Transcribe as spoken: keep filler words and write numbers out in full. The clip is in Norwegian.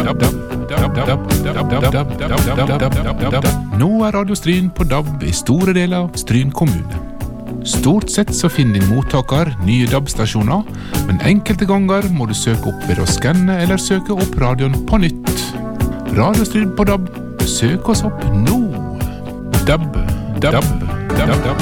Nå er Radio Stryn på D A B i store deler av Stryn kommune. Stort sett så finner din mottaker nye D A B-stasjoner, men enkelte ganger må du søke opp ved å skanne eller søke opp radioen på nytt. Radio Stryn på D A B, søk oss opp nå. D A B, D A B, D A B, D A B.